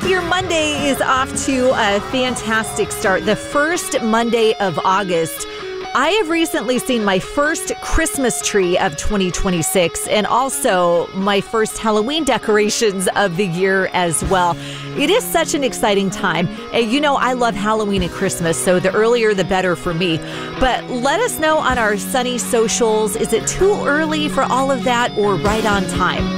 Your Monday is off to a fantastic start. The first Monday of August. I have recently seen my first Christmas tree of 2026 and also my first Halloween decorations of the year as well. It is such an exciting time. And you know, I love Halloween and Christmas, so the earlier the better for me. But let us know on our Sunny socials, is it too early for all of that or right on time?